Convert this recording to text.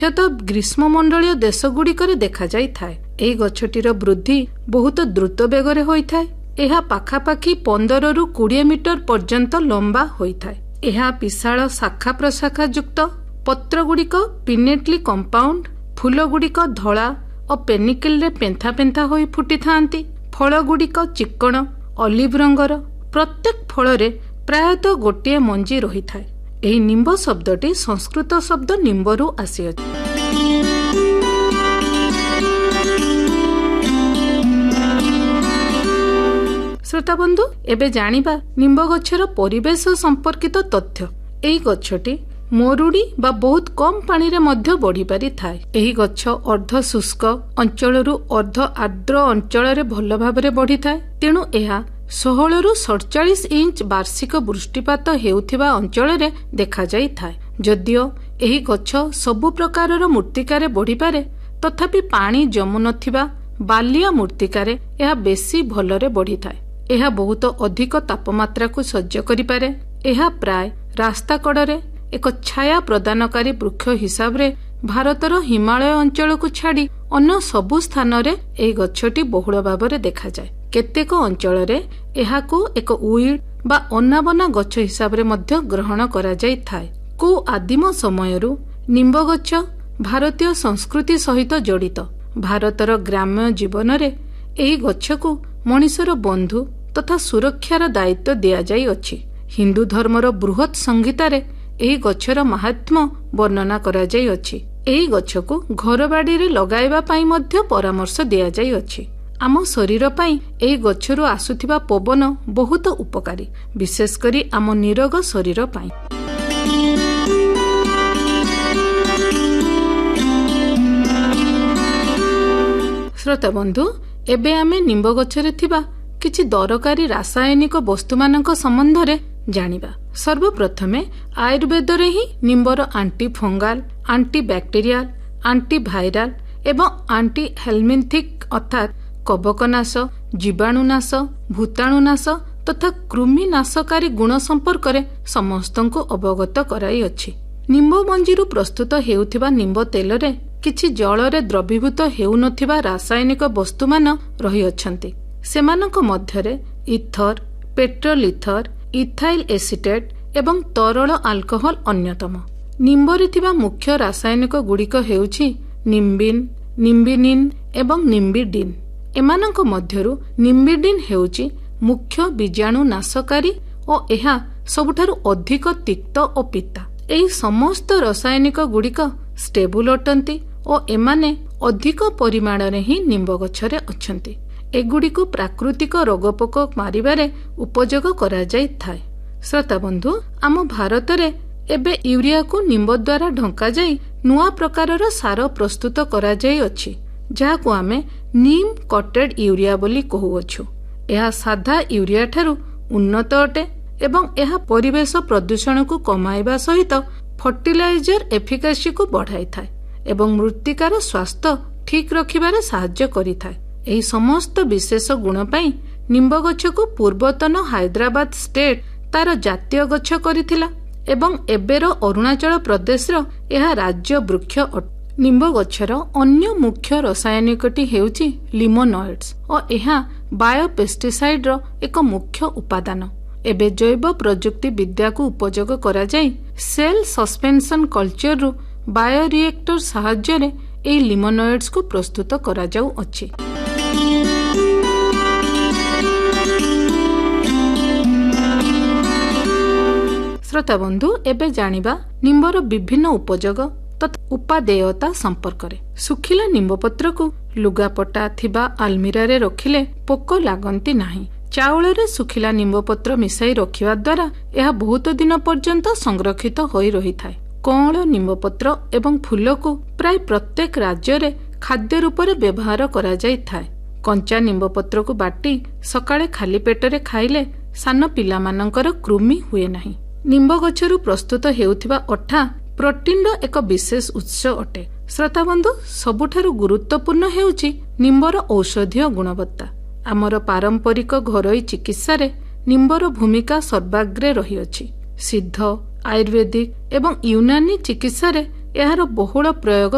मुख्यतः ग्रीष्ममंडलीय देशगुड़िकरे देखा जाइथाए। एही गछटीर वृद्धि बहुत द्रुत बेगरे होइथाए। एहा पाखापाखि 15 ରୁ 20 मीटर पर्यंत लंबा होइथाए। एहा विशाल शाखा प्रशाखा युक्त। पत्र गुड़िक पिनेटली कंपाउंड। फूल गुड़िक धला और पेनिकल रे पेंथा पेंथा होई फुटी थांती। फल गुड़िक चिक्कण ऑलिव रंगर। प्रत्येक फलरे प्रायतः गोटे मंजी रही थाए। एही निम्ब शब्दटी संस्कृत शब्द निम्बरू आसीअछि। श्रोता बंधु, एबे जानिबा निम्ब गछर परिवेश संपर्कित तथ्य। एही गछटी मरुड़ी बा बहुत कम पानी रे मध्य बढ़ी पारि थाए। एही गछ अर्ध शुष्क अंचलरू अर्ध आर्द्र अंचल रे भल भाबरे बढ़ी थाए। तेणु एहा 16 ରୁ 47 इंच वार्षिक वृष्टिपात हेउथिबा अंचल रे देखा जाई थाए। जदियो एही गछ सबु प्रकारर मूर्तिकारे बढ़ी पारे, तथापि पानी जमु नथिबा बालिया मूर्तिकारे एहा बेसी भलरे बढ़ी थाए। एहा बहुत अधिक तापमात्रा को सह्य करि पारे। एहा प्राय रास्ता कड़रे एक छाया प्रदानकारी वृक्ष हिसाब रे भारतर हिमालय अंचल को छाड़ी अन्य सबु स्थान रे एही गछटी बहुल भाबरे देखा जाए। केतेक अंचल रे एहाको एक उइड बा अनाबना गछ हिसाब रे मध्य ग्रहण करा जाई थाए। को आदिम समयरू निम्ब गछ भारतीय संस्कृति सहित जड़ित। भारतर ग्राम्य जीवन रे एही गछको मनुष्यर बंधु तथा सुरक्षार दायित्व दिया जाई अछि। हिंदू धर्मर बृहत संहितारे एही गछर महात्म्य वर्णना करा जाई अछि। एही गछको घर बाड़ी रे लगाइबा पाई मध्य परामर्श दिया जाई अछि। आम शरीर पाई एही गछरु आसुथिबा पवन बहुत उपकारी, विशेष करी आम निरोग शरीर पाई। श्रोता बंधु, एबे आमे निम्ब गछरे थिबा किछि दरकारी रासायनिक वस्तु मानक संबंध रे जानिबा। सर्वप्रथमे आयुर्वेद रे ही Nimbar aunty फंगाल, aunty bacterial, aunty viral एवं आंटी हेलमिन्थिक अर्थात कवकनाश, जीवाणुनाश, भूताणुनाश तथा कृमिनाशकारी गुण संपर्क रे समस्तंको अवगत कराई अछि। निम्ब मंजीरु प्रस्तुत हेउथिबा निम्ब तेल रे किछि जल रे द्रवीभूत हेउनथिबा रासायनिक वस्तु मान रही अछंती। सेमानक मध्यरे ether, petrol ether, ethyl acetate एवं तरल अल्कोहल अन्यतम। निम्बरे थिबा मुख्य रासायनिक गुड़िक हेउछि निम्बिन, निम्बिनिन एवं निम्बिडिन। एमानक मध्यरु निम्बिडिन हेउछि मुख्य बीजाणु नाशकारी और एहा सबुठारु अधिक तिक्त और पिता। एही समस्त रासायनिक गुड़िक स्टेबुल अटंती और एमाने अधिक परिमाण रे ही निम्ब गछरे अछंती। एगुड़िको प्राकृतिक रोगपोक मारिबारे उपयोग करा जाई थाए। श्रोता बंधु, आम भारत रे एबे यूरिया को निम्ब द्वारा ढंका जाई नुआ प्रकारर सार प्रस्तुत करा जाई अछि, जाहाकु आमे नीम कटेड यूरिया बोली कहूअछु। एहा साधा यूरिया ठारू उन्नत अटे एवं एहा परिवेश प्रदूषण को कमाइबा सहित फर्टिलाइजर एफिकासी को बढ़ाई थाए एवं मृत्तिकार स्वास्थ्य ठीक रखिबारे सहाय्य करि थाए। एही समस्त विशेष गुण पाई निम्ब गछ को पूर्वतन हैदराबाद स्टेट तार जातीय गछ करिथिला एवं एबेर अरुणाचल प्रदेश रो एहा राज्य वृक्ष अटे। निम्ब गछर अन्य मुख्य रासायनिकटी हेउछि लिमोनॉइड्स और एहा बायोपेस्टिसाइड रो एक मुख्य उपादान। एबे जैव प्रजुक्ति विद्या को उपयोग करा जाई सेल सस्पेंशन कल्चर रु बायोरिएक्टर सहाय्य रे एही लिमोनॉइड्स को प्रस्तुत करा जाउ अछि। श्रोता बंधु, एबे जानिबा निम्बर विभिन्न उपयोग तथा उपादेयता संपर्क रे। सुखिला निम्ब पत्र को लुगापटा थिबा आलमीरा रे रखिले पोक लागंती नाही। चाउल रे सुखिला निम्ब पत्र मिसाई रखिबा द्वारा यह बहुत दिन पर्यंत संरक्षित होई रही थाए। कौळ निम्ब पत्र एवं फूल को प्राय प्रत्येक राज्य रे खाद्य रूप रे व्यवहार करा जाई थाए। कंचा निम्ब पत्र को बाटी सकाळे खाली पेटरे खाइले सान पिला मानकर कृमि हुए नाही। निम्ब गछरु प्रस्तुत हेउथिबा अठा प्रोटीन रो एक विशेष उत्स अटे। श्रोता बंधु, सबुठारु गुरुत्वपूर्ण हेउछि निम्बर औषधीय गुणवत्ता। आमर पारंपरिक घरोई चिकित्सा रे निम्बर भूमिका सर्वाग्रे रही अछि। सिद्ध, आयुर्वेदिक एवं यूनानी चिकित्सा रे एहार बहुल प्रयोग